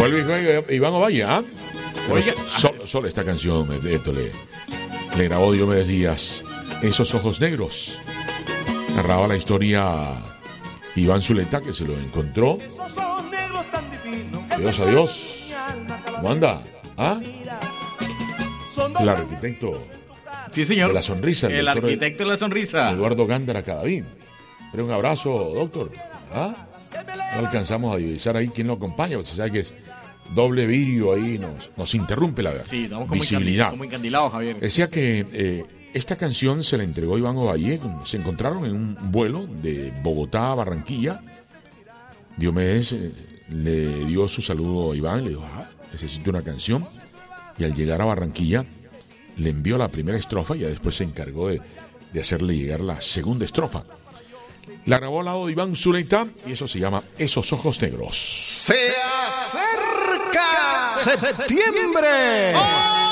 Vuelve Iván Ovalle, ¿ah? Solo esta canción, esto le grabó Diomedes Díaz. Esos ojos negros. Narraba la historia Iván Zuleta, que se lo encontró. Dios a Dios. ¿Cómo anda? ¿Ah? El arquitecto. Sí, señor. De la sonrisa. El arquitecto de la sonrisa. Eduardo Gándara Cadavín. Pero un abrazo, doctor. ¿Ah? No alcanzamos a divisar ahí quién lo acompaña. Usted sabe que es doble vidrio ahí, nos interrumpe la sí, estamos visibilidad. Como encandilados, Javier. Decía que esta canción se la entregó Iván Ovalle. Se encontraron en un vuelo de Bogotá a Barranquilla. Diomedes le dio su saludo a Iván, le dijo, necesito una canción. Y al llegar a Barranquilla le envió la primera estrofa y ya después se encargó de hacerle llegar la segunda estrofa. La grabó al lado de Iván Zuleta y eso se llama Esos Ojos Negros. Se acerca septiembre. ¡Oh!